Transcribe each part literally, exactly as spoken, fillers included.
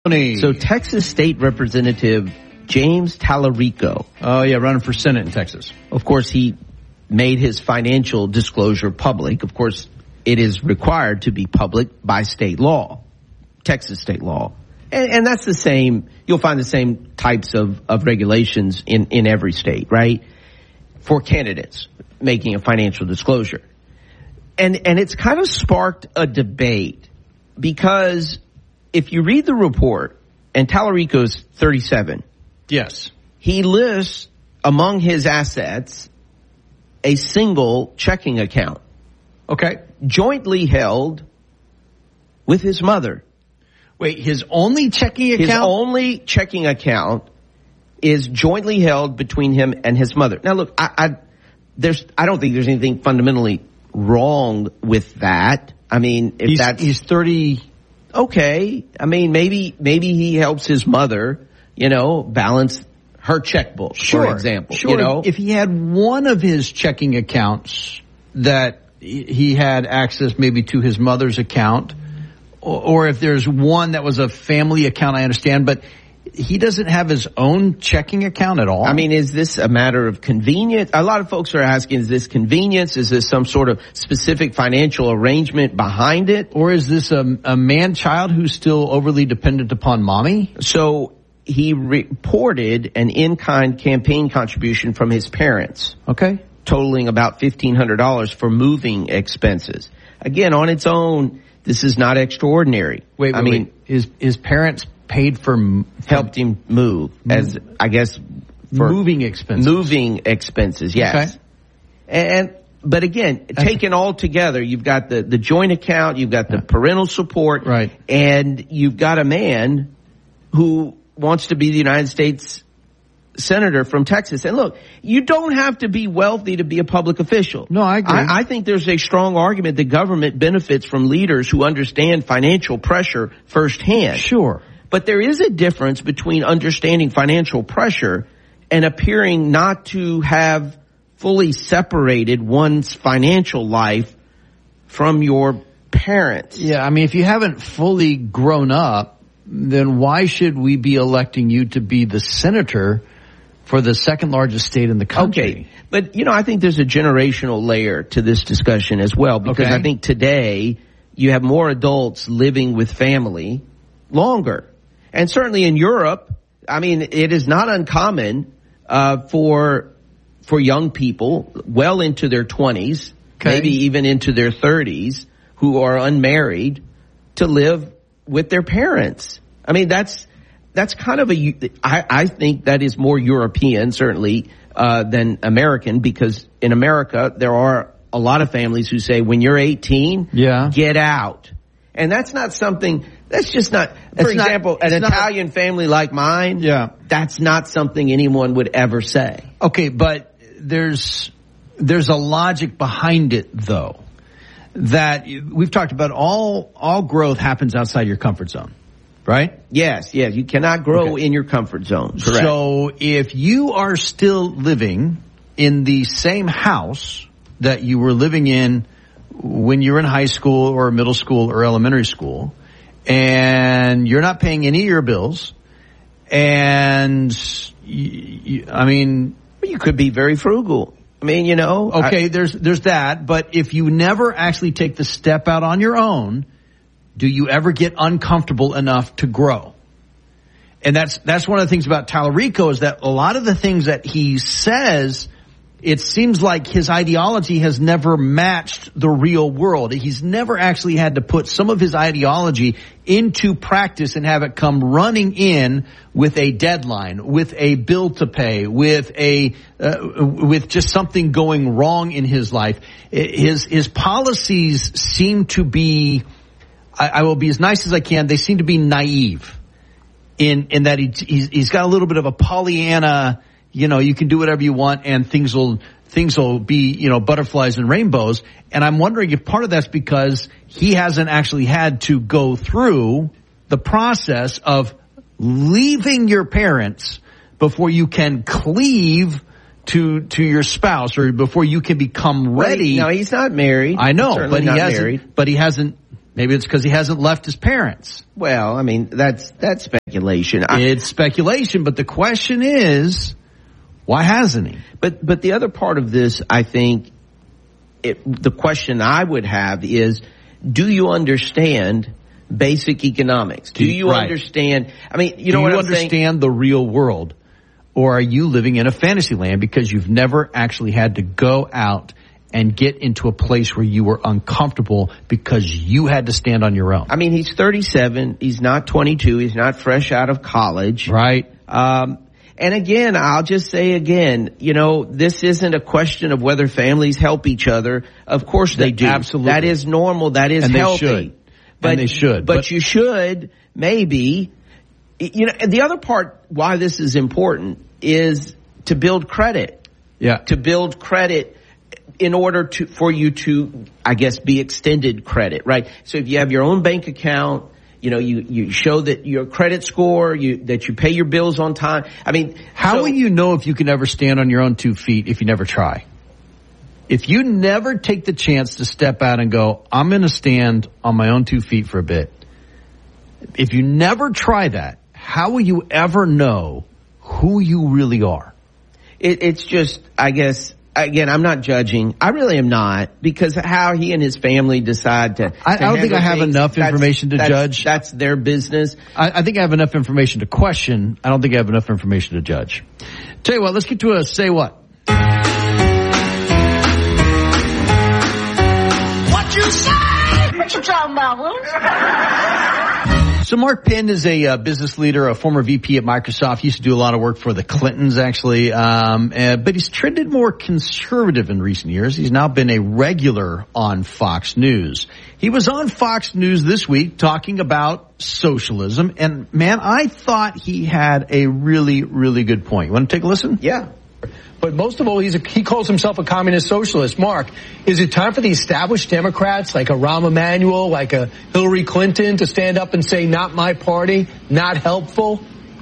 So Texas State Representative James Tallarico. Oh, yeah, running for Senate in Texas. Of course, he made his financial disclosure public. Of course, it is required to be public by state law, Texas state law. And, and that's the same. You'll find the same types of, of regulations in, in every state, right? For candidates making a financial disclosure. And, and it's kind of sparked a debate because if you read the report, and Tallarico's thirty-seven. Yes. He lists among his assets a single checking account. Okay. Jointly held with his mother. Wait, his only checking account? His only checking account is jointly held between him and his mother. Now, look, I, I, there's, I don't think there's anything fundamentally wrong with that. I mean, if he's, that's he's thirty. Okay. I mean, maybe maybe he helps his mother, you know, balance her checkbook, sure, for example. Sure. You know, if he had one of his checking accounts that he had access maybe to his mother's account, or, or if there's one that was a family account, I understand, but he doesn't have his own checking account at all? I mean, is this a matter of convenience? A lot of folks are asking, is this convenience? Is this some sort of specific financial arrangement behind it? Or is this a, a man-child who's still overly dependent upon mommy? So he reported an in-kind campaign contribution from his parents. Okay. Totaling about fifteen hundred dollars for moving expenses. Again, on its own, this is not extraordinary. Wait, wait I mean, wait. His, his parents paid for, for helped him move as I guess for moving expenses. Moving expenses, yes. Okay. And but again, taken all together, you've got the the joint account, you've got the parental support, right, and you've got a man who wants to be the United States senator from Texas. And look, you don't have to be wealthy to be a public official. No, I agree. I, I think there's a strong argument that government benefits from leaders who understand financial pressure firsthand. Sure. But there is a difference between understanding financial pressure and appearing not to have fully separated one's financial life from your parents. Yeah, I mean, if you haven't fully grown up, then why should we be electing you to be the senator for the second largest state in the country? Okay, but you know, I think there's a generational layer to this discussion as well, because okay. I think today you have more adults living with family longer. And certainly in Europe, I mean, it is not uncommon uh, for for young people well into their twenties, okay. maybe even into their thirties, who are unmarried, to live with their parents. I mean, that's that's kind of a, I, I think that is more European, certainly, uh, than American, because in America, there are a lot of families who say, when you're eighteen, yeah. get out. And that's not something, that's just not, for it's example, not, an not, Italian family like mine, yeah. that's not something anyone would ever say. Okay, but there's there's a logic behind it, though, that we've talked about. All all growth happens outside your comfort zone, right? Yes, yes. You cannot grow okay. in your comfort zone. Correct. So if you are still living in the same house that you were living in when you were in high school or middle school or elementary school, and you're not paying any of your bills, and you, you, I mean, you could be very frugal. I mean, you know. Okay, I, there's there's that, but if you never actually take the step out on your own, do you ever get uncomfortable enough to grow? And that's that's one of the things about Tallarico, is that a lot of the things that he says, it seems like his ideology has never matched the real world. He's never actually had to put some of his ideology into practice and have it come running in with a deadline, with a bill to pay, with a uh, with just something going wrong in his life. His his policies seem to be, I, I will be as nice as I can, they seem to be naive in in that he he's, he's got a little bit of a Pollyanna, you know, you can do whatever you want and things will things will be, you know, butterflies and rainbows. And I'm wondering if part of that's because he hasn't actually had to go through the process of leaving your parents before you can cleave to to your spouse, or before you can become ready. No, he's not married. I know, but he not hasn't. Married. But he hasn't Maybe it's because he hasn't left his parents. Well, I mean, that's that's speculation. I, it's speculation, but the question is, why hasn't he? But but the other part of this, I think, it, the question I would have is, do you understand basic economics? Do you right. understand? I mean, you know do what you I'm understand saying? the real world, or are you living in a fantasy land because you've never actually had to go out and get into a place where you were uncomfortable because you had to stand on your own? I mean, he's thirty-seven. He's not twenty-two. He's not fresh out of college. Right. Um, and again, I'll just say again, you know, this isn't a question of whether families help each other. Of course they do. Absolutely. That is normal. That is and healthy. They should. But, and they should. But, but you should maybe, you know, and the other part why this is important is to build credit. Yeah. To build credit in order to, for you to, I guess, be extended credit, right? So if you have your own bank account, you know, you, you show that your credit score, you, that you pay your bills on time. I mean, how so, will you know if you can ever stand on your own two feet if you never try? If you never take the chance to step out and go, I'm going to stand on my own two feet for a bit. If you never try that, how will you ever know who you really are? It, it's just, I guess, again, I'm not judging. I really am not, because how he and his family decide to. I, to I don't think I have things, enough information to that's, judge. That's their business. I, I think I have enough information to question. I don't think I have enough information to judge. Tell you what, let's get to a say what. What you say? What you talking about, Willis? So Mark Penn is a uh, business leader, a former V P at Microsoft. He used to do a lot of work for the Clintons, actually. Um, uh, but he's trended more conservative in recent years. He's now been a regular on Fox News. He was on Fox News this week talking about socialism. And, man, I thought he had a really, really good point. You want to take a listen? Yeah. But most of all, he's a, he calls himself a communist socialist. Mark, is it time for the established Democrats like a Rahm Emanuel, like a Hillary Clinton to stand up and say, not my party, not helpful?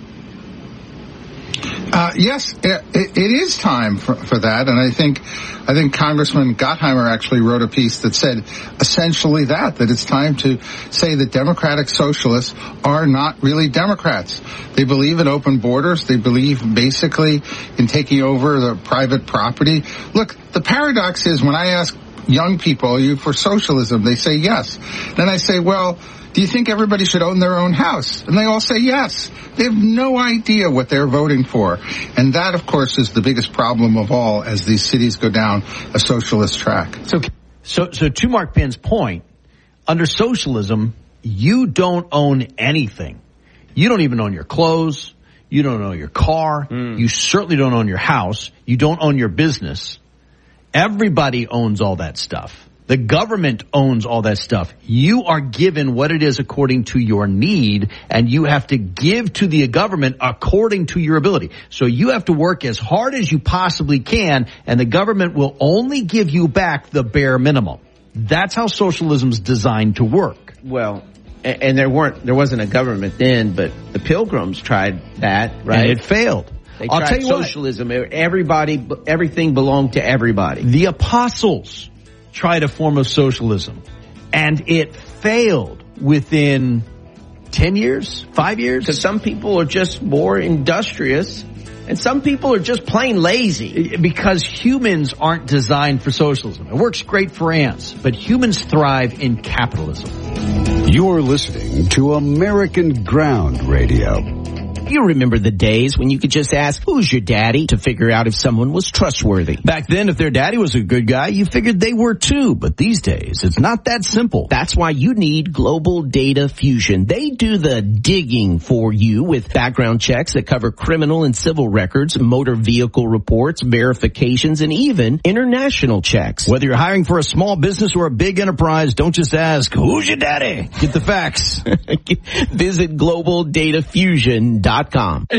Uh, yes, it, it is time for, for that, and I think I think Congressman Gottheimer actually wrote a piece that said essentially that, that it's time to say that democratic socialists are not really Democrats. They believe in open borders. They believe basically in taking over the private property. Look, the paradox is when I ask young people, are you for socialism? They say yes. Then I say, well, do you think everybody should own their own house? And they all say yes. They have no idea what they're voting for. And that, of course, is the biggest problem of all as these cities go down a socialist track. So, so, so to Mark Penn's point, under socialism, you don't own anything. You don't even own your clothes. You don't own your car. Mm. You certainly don't own your house. You don't own your business. Everybody owns all that stuff. The government owns all that stuff. You are given what it is according to your need, and you have to give to the government according to your ability. So you have to work as hard as you possibly can, and the government will only give you back the bare minimum. That's how socialism's designed to work. Well, and there weren't, there wasn't a government then, but the Pilgrims tried that, right? And it failed. They I'll tried tell you socialism. What. Everybody, everything belonged to everybody. The apostles tried a form of socialism, and it failed within ten years, five years. Because some people are just more industrious, and some people are just plain lazy. Because humans aren't designed for socialism. It works great for ants, but humans thrive in capitalism. You're listening to American Ground Radio. You remember the days when you could just ask, who's your daddy, to figure out if someone was trustworthy. Back then, if their daddy was a good guy, you figured they were too. But these days, it's not that simple. That's why you need Global Data Fusion. They do the digging for you with background checks that cover criminal and civil records, motor vehicle reports, verifications, and even international checks. Whether you're hiring for a small business or a big enterprise, don't just ask, who's your daddy? Get the facts. Visit global data fusion dot com. It's hot.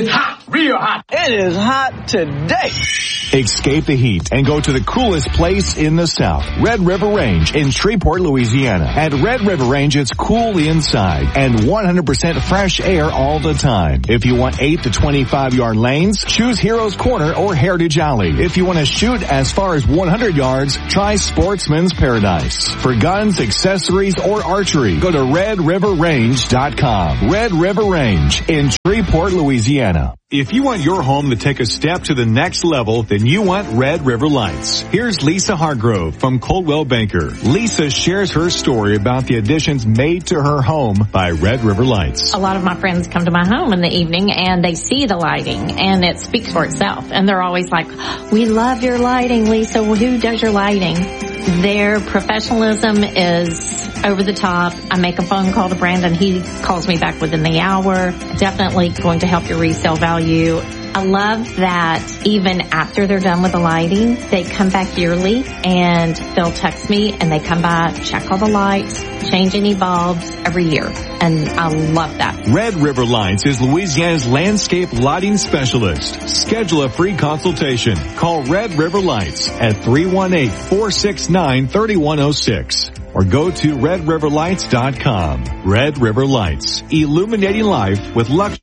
Real hot. It is hot today. Escape the heat and go to the coolest place in the South, Red River Range in Shreveport, Louisiana. At Red River Range, it's cool inside and one hundred percent fresh air all the time. If you want eight to twenty-five yard lanes, choose Heroes Corner or Heritage Alley. If you want to shoot as far as one hundred yards, try Sportsman's Paradise. For guns, accessories, or archery, go to red river range dot com. Red River Range in Shreveport, Louisiana. If you want your home to take a step to the next level, then you want Red River Lights. Here's Lisa Hargrove from Coldwell Banker. Lisa shares her story about the additions made to her home by Red River Lights. A lot of my friends come to my home in the evening and they see the lighting and it speaks for itself. And they're always like, we love your lighting, Lisa. Well, who does your lighting? Their professionalism is over the top. I make a phone call to Brandon. He calls me back within the hour. Definitely going to help your resale value. I love that even after they're done with the lighting, they come back yearly and they'll text me and they come by, check all the lights, change any bulbs every year. And I love that. Red River Lights is Louisiana's landscape lighting specialist. Schedule a free consultation. Call Red River Lights at three one eight, four six nine, three one zero six or go to red river lights dot com. Red River Lights, illuminating life with luxury.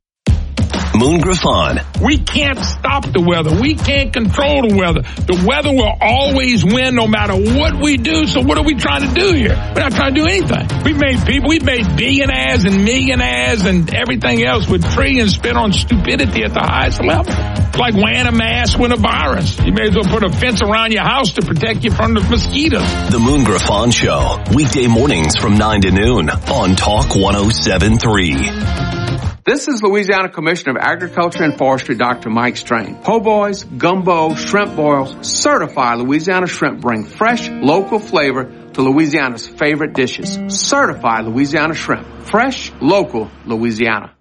Moon Griffon. We can't stop the weather. We can't control the weather. The weather will always win no matter what we do. So what are we trying to do here? We're not trying to do anything. We've made people, we've made billionaires and millionaires and everything else with trillions spent on stupidity at the highest level. It's like wearing a mask with a virus. You may as well put a fence around your house to protect you from the mosquitoes. The Moon Griffon Show. Weekday mornings from nine to noon on Talk one oh seven point three. This is Louisiana Commissioner of Agriculture and Forestry, Doctor Mike Strain. Po' boys, gumbo, shrimp boils, certified Louisiana shrimp bring fresh, local flavor to Louisiana's favorite dishes. Certified Louisiana shrimp. Fresh, local, Louisiana.